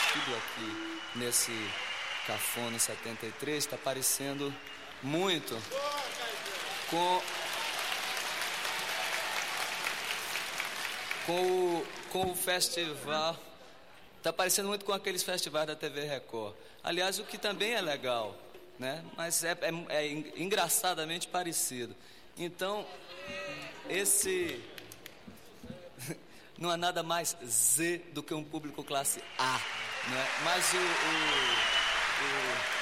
tudo aqui nesse Cafona 73 está parecendo muito com o festival. Está parecendo muito com aqueles festivais da TV Record. Aliás, o que também é legal, né? Mas é engraçadamente parecido. Então, não há nada mais Z do que um público classe A, né? Mas